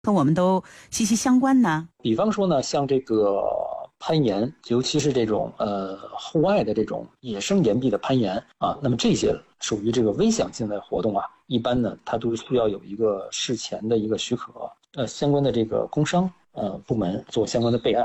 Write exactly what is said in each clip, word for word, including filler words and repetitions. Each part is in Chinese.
和我们都息息相关呢？ 比方说呢，像这个攀岩，尤其是这种呃户外的这种野生岩壁的攀岩啊，那么这些属于这个危险性的活动啊，一般呢它都需要有一个事前的一个许可，呃相关的这个工商呃部门做相关的备案。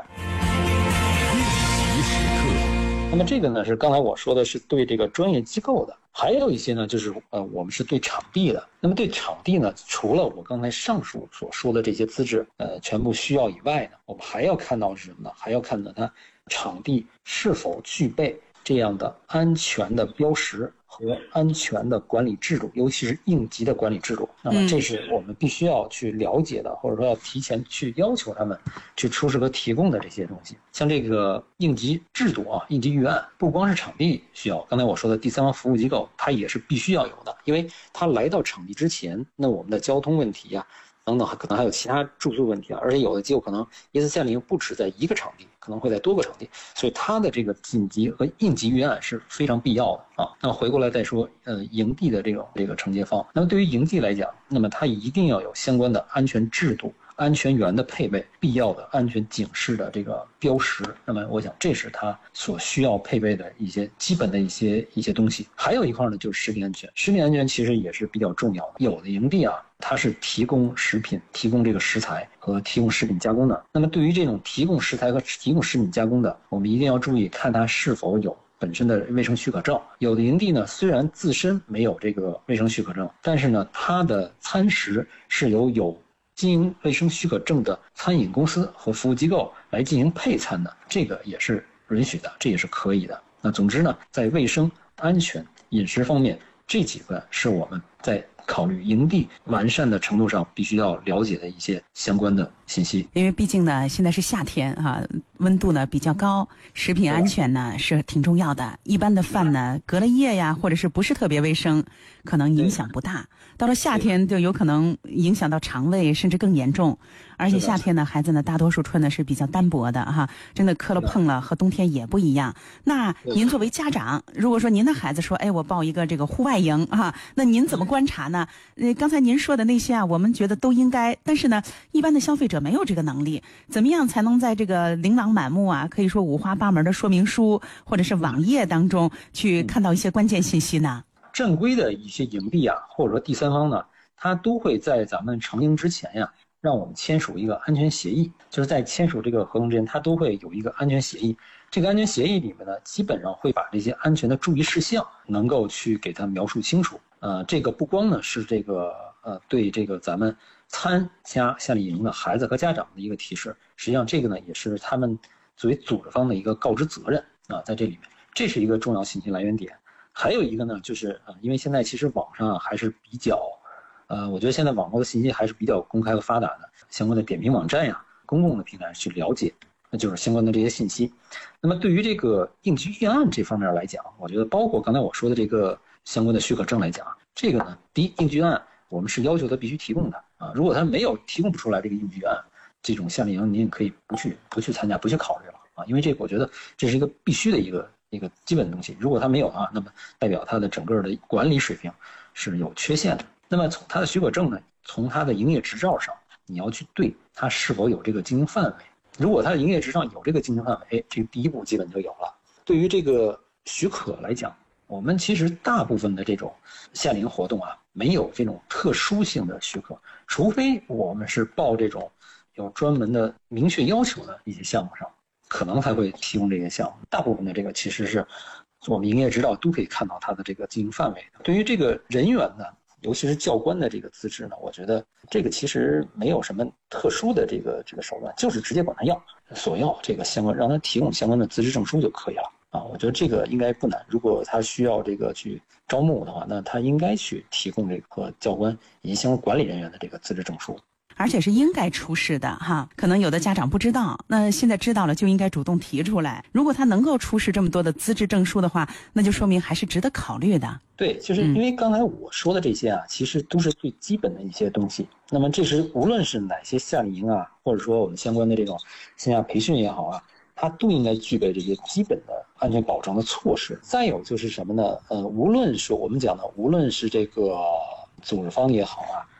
那么这个呢是刚才我说的是对这个专业机构的，还有一些呢就是呃我们是对场地的。那么对场地呢，除了我刚才上述所说的这些资质呃全部需要以外呢，我们还要看到是什么呢？还要看到它场地是否具备这样的安全的标识和安全的管理制度，尤其是应急的管理制度。那么这是我们必须要去了解的，或者说要提前去要求他们去出示和提供的这些东西。像这个应急制度啊，应急预案，不光是场地需要，刚才我说的第三方服务机构它也是必须要有的，因为它来到场地之前，那我们的交通问题呀、啊等等，可能还有其他住宿问题啊，而且有的机构可能一次夏令营不止在一个场地，可能会在多个场地，所以它的这个紧急和应急预案是非常必要的啊。那回过来再说，呃，营地的这种这个承接方，那么对于营地来讲，那么它一定要有相关的安全制度、安全员的配备、必要的安全警示的这个标识。那么我想这是它所需要配备的一些基本的一些一些东西。还有一块呢，就是食品安全。食品安全其实也是比较重要的。有的营地啊，它是提供食品、提供这个食材和提供食品加工的。那么对于这种提供食材和提供食品加工的，我们一定要注意看它是否有本身的卫生许可证。有的营地呢，虽然自身没有这个卫生许可证，但是呢，它的餐食是由有经营卫生许可证的餐饮公司和服务机构来进行配餐的，这个也是允许的，这也是可以的。那总之呢，在卫生、安全、饮食方面，这几个是我们在考虑营地完善的程度上必须要了解的一些相关的信息。 因为毕竟呢，现在是夏天啊，温度呢比较高，食品安全呢是挺重要的。一般的饭呢，隔了夜呀，或者是不是特别卫生，可能影响不大。到了夏天就有可能影响到肠胃，甚至更严重。而且夏天呢，孩子呢大多数穿的是比较单薄的哈，真的磕了碰了和冬天也不一样。那您作为家长，如果说您的孩子说，哎，我报一个这个户外营啊，那您怎么观察呢？呃，刚才您说的那些啊，我们觉得都应该，但是呢，一般的消费者没有这个能力，怎么样才能在这个琳琅满目啊，可以说五花八门的说明书或者是网页当中去看到一些关键信息呢？ 正规的一些营地啊，或者说第三方呢，它都会在咱们成营之前呀，让我们签署一个安全协议，就是在签署这个合同之前，它都会有一个安全协议。这个安全协议里面呢，基本上会把这些安全的注意事项能够去给它描述清楚。呃，这个不光呢是这个呃对这个咱们参加夏令营的孩子和家长的一个提示，实际上这个呢也是他们作为组织方的一个告知责任啊，在这里面，这是一个重要信息来源点。还有一个呢，就是呃，因为现在其实网上还是比较，呃，我觉得现在网络的信息还是比较公开和发达的，相关的点评网站呀、公共的平台去了解，那就是相关的这些信息。那么对于这个应急预案这方面来讲，我觉得包括刚才我说的这个相关的许可证来讲，这个呢，第一，应急预案我们是要求他必须提供的啊，如果他没有提供不出来这个应急预案，这种夏令营您也可以不去不去参加，不去考虑了啊，因为这个我觉得这是一个必须的一个。一个基本的东西，如果他没有啊，那么代表他的整个的管理水平是有缺陷的。那么从他的许可证呢，从他的营业执照上，你要去对他是否有这个经营范围。如果他的营业执照有这个经营范围，哎，这个第一步基本就有了。对于这个许可来讲，我们其实大部分的这种夏令营活动啊，没有这种特殊性的许可，除非我们是报这种有专门的明确要求的一些项目上。可能才会提供这些项目，大部分的这个其实是我们营业执照都可以看到它的这个经营范围的。对于这个人员呢，尤其是教官的这个资质呢，我觉得这个其实没有什么特殊的这个这个手段，就是直接管他要索要这个相关，让他提供相关的资质证书就可以了啊。我觉得这个应该不难。如果他需要这个去招募的话，那他应该去提供这个教官以及相关管理人员的这个资质证书。 而且是应该出示的哈，可能有的家长不知道，那现在知道了就应该主动提出来。如果他能够出示这么多的资质证书的话，那就说明还是值得考虑的。 对，就是因为刚才我说的这些啊，嗯、其实都是最基本的一些东西。那么这是无论是哪些夏令营啊，或者说我们相关的这种线下培训也好啊，它都应该具备这些基本的安全保障的措施。再有就是什么呢？呃，无论是我们讲的，无论是这个组织方也好啊。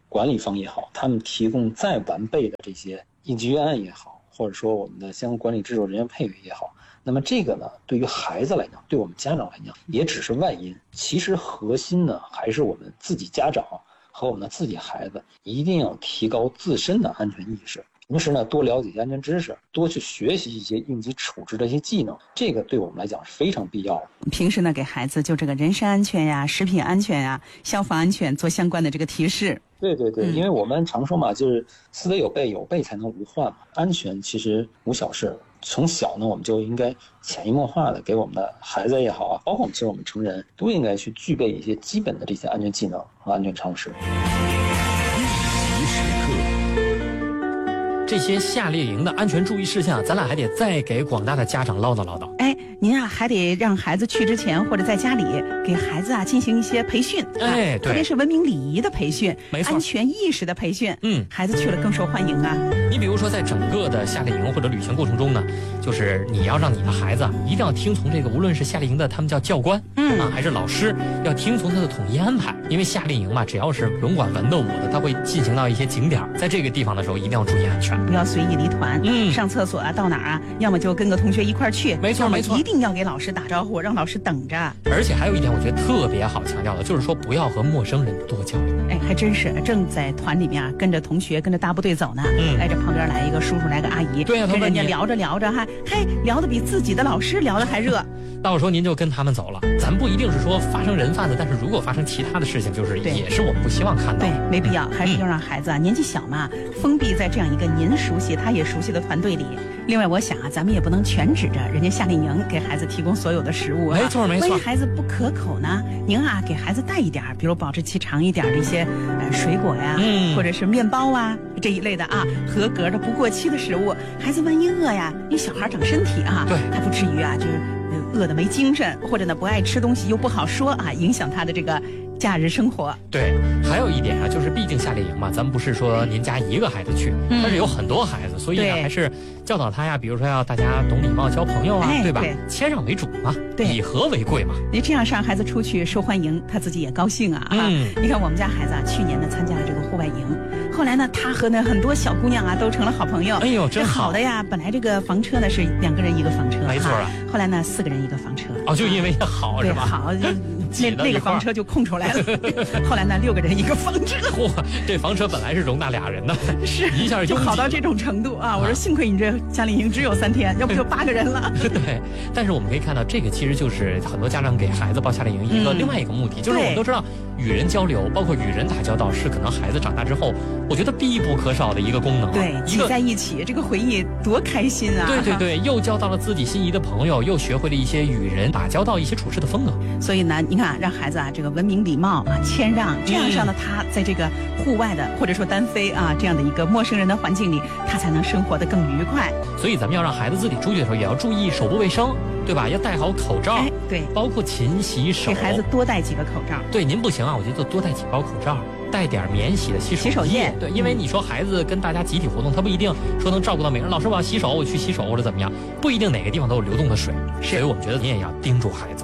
管理方也好，他们提供再完备的这些应急预案也好，或者说我们的相关管理制度人员配备也好，那么这个呢，对于孩子来讲，对我们家长来讲，也只是外因。其实核心呢，还是我们自己家长和我们的自己孩子一定要提高自身的安全意识，同时呢，多了解一些安全知识，多去学习一些应急处置的一些技能，这个对我们来讲是非常必要的。 平时呢，给孩子就这个人身安全呀、食品安全呀、消防安全做相关的这个提示。 对对对，因为我们常说嘛，就是思维有备，有备才能无患嘛。安全其实无小事，从小呢，我们就应该潜移默化的给我们的孩子也好啊，包括我们其实我们成人都应该去具备一些基本的这些安全技能和安全常识。 应急时刻，这些夏令营的安全注意事项，咱俩还得再给广大的家长唠叨唠叨。 哎，您啊还得让孩子去之前或者在家里给孩子啊进行一些培训， 哎， 啊、特别是文明礼仪的培训， 没错， 安全意识的培训， 嗯， 孩子去了更受欢迎啊。 你比如说，在整个的夏令营或者旅行过程中呢，就是你要让你的孩子一定要听从这个，无论是夏令营的他们叫教官，嗯啊，还是老师，要听从他的统一安排。因为夏令营嘛，只要是文管文的武的，他会进行到一些景点，在这个地方的时候一定要注意安全， 不要随意离团。 嗯， 上厕所啊，到哪儿啊，要么就跟个同学一块儿去， 没错没错， 一定要给老师打招呼，让老师等着。 而且还有一点，我觉得特别好强调的，就是说不要和陌生人多交流。 哎，还真是，正在团里面啊，跟着同学，跟着大部队走呢。嗯，哎，这旁边来一个叔叔，来个阿姨， 对啊， 跟人家聊着聊着，还嘿聊得比自己的老师聊得还热。 到时候您就跟他们走了，咱不一定是说发生人贩子，但是如果发生其他的事情，就是也是我们不希望看到的。 对，没必要，还是要让孩子啊、嗯、年纪小嘛，封闭在这样一个您熟悉他也熟悉的团队里。另外，我想啊，咱们也不能全指着人家夏令营给孩子提供所有的食物啊。 没错没错。 万一孩子不可口呢，您啊给孩子带一点，比如保质期长一点的一些呃水果呀，嗯，或者是面包啊这一类的啊，合格的不过期的食物。孩子万一饿呀，因为小孩长身体啊， 对， 他不至于啊就是饿得没精神，或者呢不爱吃东西又不好说啊，影响他的这个假日生活。 对，还有一点啊，就是毕竟夏令营嘛，咱们不是说您家一个孩子去，嗯、但是有很多孩子，所以呢还是教导他呀，比如说要大家懂礼貌，交朋友啊， 哎、 对吧？ 对， 谦让为主嘛， 对， 以和为贵嘛。 你这样让孩子出去受欢迎，他自己也高兴啊。 嗯， 你看我们家孩子啊，去年呢参加了这个户外营，后来呢他和呢很多小姑娘啊都成了好朋友。 哎呦，真好！ 好的呀，本来这个房车呢是两个人一个房车， 没错啊。 后来呢四个人一个房车。 哦，就因为好是吧？ 好，那那个房车就空出来了。后来呢六个人一个房车。 嚯，这房车本来是容纳俩人的， 是一下就好到这种程度啊！我说幸亏你这夏令营只有三天，要不就八个人了。 对，但是我们可以看到，这个其实就是很多家长给孩子报夏令营一个、嗯、另外一个目的，就是我们都知道，与人交流，包括与人打交道，是可能孩子长大之后，我觉得必不可少的一个功能。 对，挤在一起，这个回忆多开心啊！ 对对对，又交到了自己心仪的朋友，又学会了一些与人打交道、一些处事的风格。 所以呢，你看，让孩子啊，这个文明礼貌啊，谦让，这样上了他在这个户外的或者说单飞啊这样的一个陌生人的环境里，他才能生活得更愉快。 所以咱们要让孩子自己出去的时候，也要注意手部卫生，对吧？要戴好口罩， 哎，对， 包括勤洗手， 给孩子多戴几个口罩。 对，您不行啊，我觉得多戴几包口罩，带点免洗的洗手洗手液。 对，因为你说孩子跟大家集体活动，他不一定说能照顾到每个人。老师，我要洗手，我去洗手或者怎么样，不一定哪个地方都有流动的水。所以我们觉得您也要叮嘱孩子。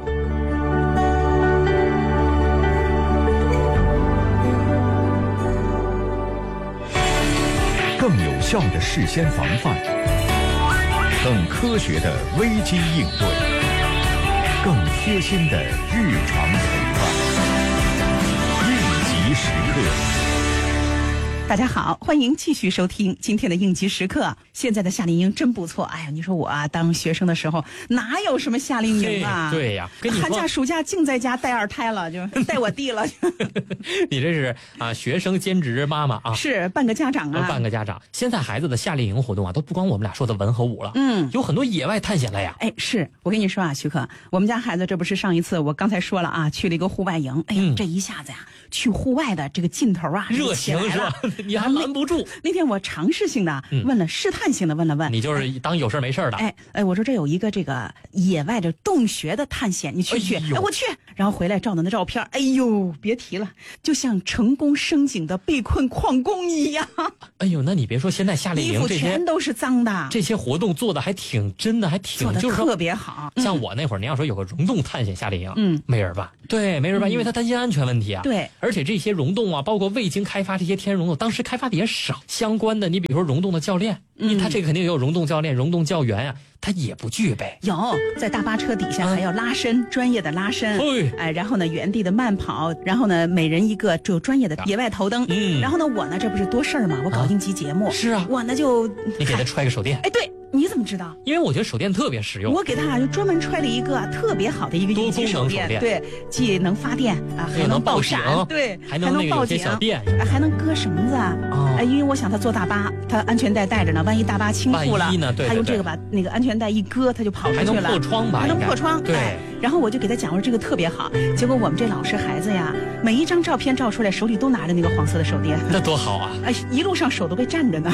更有效的事先防范，更科学的危机应对，更贴心的日常陪伴。应急时刻。 大家好，欢迎继续收听今天的应急时刻。现在的夏令营真不错，哎呀，你说我啊，当学生的时候哪有什么夏令营啊？ 对呀，跟你寒假暑假净在家带二胎了，就带我弟了。 你这是啊，学生兼职妈妈啊， 是半个家长啊， 半个家长。现在孩子的夏令营活动啊，都不光我们俩说的文和武了，嗯，有很多野外探险了呀。 哎，是我跟你说啊，徐克，我们家孩子这不是上一次我刚才说了啊，去了一个户外营，哎呀，嗯、这一下子呀，去户外的这个劲头啊， 热情是吧？你还拦不住。 那天我尝试性的问了，嗯、试探性的问了问， 你就是当有事没事的。 哎哎，我说这有一个这个野外的洞穴的探险，你去不去？哎，哎我去。然后回来照的那照片，哎呦，别提了，就像成功升井的被困矿工一样。 哎呦，那你别说，现在夏令营这些衣服全都是脏的， 这些活动做的还挺真的，还挺做的特别好。 像我那会儿，您要说有个溶洞探险夏令营， 嗯， 没人办。对，没人办，嗯、因为他担心安全问题啊。 对， 而且这些溶洞啊，包括未经开发这些天然溶洞，当时开发的也少。相关的，你比如说溶洞的教练，因为他这个肯定也有溶洞教练、溶洞教员啊，他也不具备。 有在大巴车底下还要拉伸，嗯、专业的拉伸，哎，然后呢原地的慢跑，然后呢每人一个就专业的野外头灯。嗯，然后呢我呢这不是多事儿嘛，我搞应急节目。 啊是啊， 我呢就你给他揣个手电。 哎，对。你怎么知道？ 因为我觉得手电特别实用。 我给他就专门揣了一个特别好的一个应急手电，对，既能发电啊，还能爆闪，对， 还能那个有些小电， 还能割绳子啊。哎，因为我想他坐大巴，他安全带带着呢，万一大巴倾覆了，他用这个把那个安全带一割，他就跑出去了， 还能破窗吧？ 还能破窗， 对。 然后我就给他讲，我说这个特别好。结果我们这老实孩子呀，每一张照片照出来，手里都拿着那个黄色的手电， 那多好啊！ 哎，一路上手都被蘸着呢。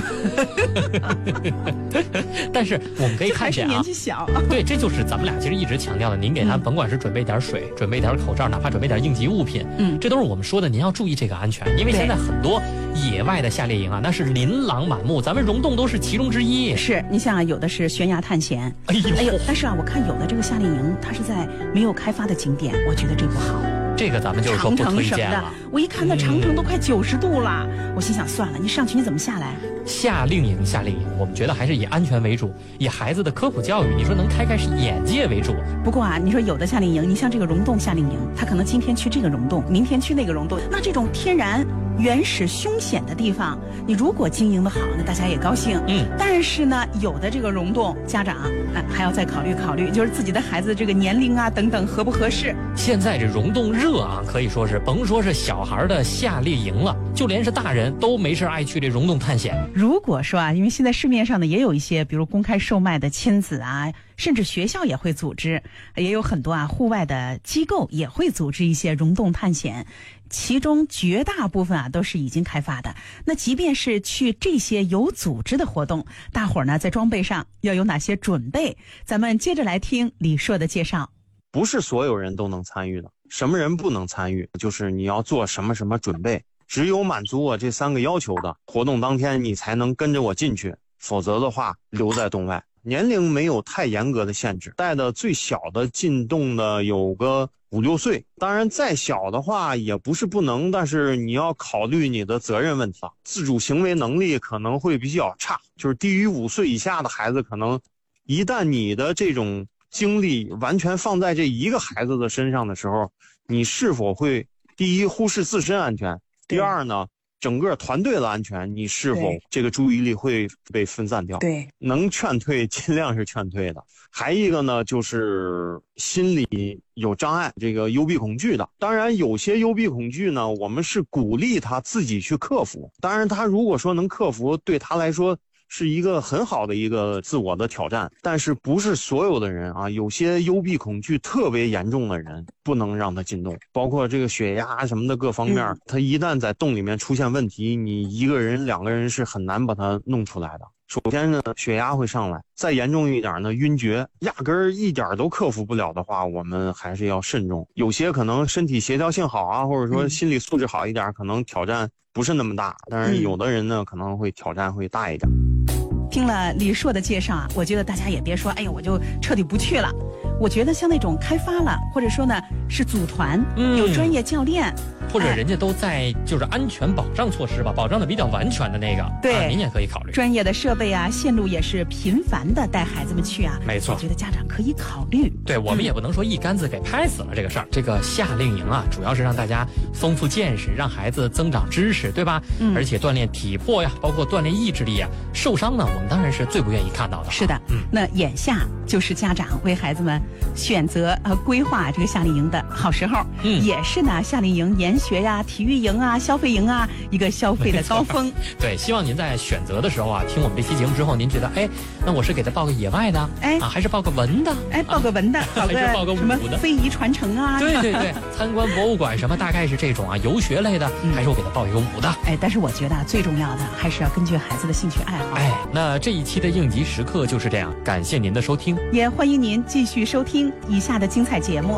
但是我们可以看见啊， 年纪小， 对，这就是咱们俩其实一直强调的。您给他甭管是准备点水，准备点口罩，哪怕准备点应急物品，嗯，这都是我们说的。您要注意这个安全，因为现在很多野外的夏令营啊，那是琳琅满目，咱们溶洞都是其中之一。 是你像啊，有的是悬崖探险， 哎呦， 哎呦，但是啊，我看有的这个夏令营，它是在没有开发的景点，我觉得这不好。 这个咱们就是说不推荐了。 我一看那长城都快九十度了，嗯、我心想算了，你上去你怎么下来？ 夏令营，夏令营，我们觉得还是以安全为主，以孩子的科普教育，你说能开开眼界为主。 不过啊，你说有的夏令营，你像这个溶洞夏令营，他可能今天去这个溶洞，明天去那个溶洞，那这种天然原始凶险的地方，你如果经营的好，那大家也高兴。嗯，但是呢，有的这个溶洞，家长哎还要再考虑考虑，就是自己的孩子这个年龄啊等等合不合适。 现在这溶洞热啊，可以说是甭说是小孩的夏令营了，就连是大人都没事爱去这溶洞探险。 如果说啊，因为现在市面上呢也有一些，比如公开售卖的亲子啊，甚至学校也会组织，也有很多啊户外的机构也会组织一些溶洞探险。其中绝大部分啊都是已经开发的。那即便是去这些有组织的活动，大伙儿呢在装备上要有哪些准备？咱们接着来听李硕的介绍。 不是所有人都能参与的，什么人不能参与？就是你要做什么什么准备，只有满足我这三个要求的活动当天，你才能跟着我进去，否则的话留在洞外。年龄没有太严格的限制，带的最小的进洞的有个五六岁，当然再小的话也不是不能，但是你要考虑你的责任问题，自主行为能力可能会比较差，就是低于五岁以下的孩子，可能一旦你的这种精力完全放在这一个孩子的身上的时候，你是否会第一忽视自身安全，第二呢整个团队的安全，你是否这个注意力会被分散掉？ 对， 能劝退尽量是劝退的。还一个呢，就是心理有障碍，这个幽闭恐惧的。当然，有些幽闭恐惧呢，我们是鼓励他自己去克服。当然，他如果说能克服，对他来说是一个很好的一个自我的挑战。但是不是所有的人啊，有些幽闭恐惧特别严重的人，不能让他进洞，包括这个血压什么的各方面，嗯、他一旦在洞里面出现问题，你一个人两个人是很难把他弄出来的。首先呢，血压会上来，再严重一点呢，晕厥，压根儿一点都克服不了的话，我们还是要慎重。有些可能身体协调性好啊，或者说心理素质好一点，嗯、可能挑战不是那么大，但是有的人呢，嗯、可能会挑战会大一点。 听了李硕的介绍啊，我觉得大家也别说，哎呀，我就彻底不去了。我觉得像那种开发了，或者说呢是组团，嗯、有专业教练， 或者人家都在就是安全保障措施吧，保障的比较完全的那个， 对， 啊、您也可以考虑。 专业的设备啊，线路也是频繁的带孩子们去啊， 没错， 我觉得家长可以考虑。 对，我们也不能说一竿子给拍死了这个事儿。嗯、这个夏令营啊，主要是让大家丰富见识，让孩子增长知识，对吧？嗯，而且锻炼体魄呀，包括锻炼意志力呀。受伤呢，我们当然是最不愿意看到的。 是的，嗯，那眼下就是家长为孩子们选择和规划这个夏令营的好时候，嗯，也是呢夏令营研学呀、体育营啊、消费营啊一个消费的高峰。 对，希望您在选择的时候啊，听我们这期节目之后，您觉得，哎，那我是给他报个野外的，哎啊，还是报个文的？ 哎，报个文的， 还是报个武的？ 非遗传承啊？ 对对对，参观博物馆什么，大概是这种啊，游学类的，嗯、还是我给他报一个武的？ 哎，但是我觉得最重要的还是要根据孩子的兴趣爱好。 哎，那这一期的应急时刻就是这样，感谢您的收听， 也欢迎您继续收听以下的精彩节目。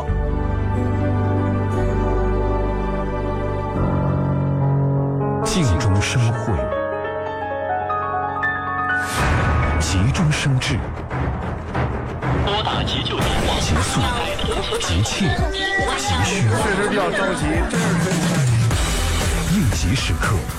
静中生慧，急中生智， 拨打急救电话， 急速、急切、急需， 确实比较着急，真是。 急时刻。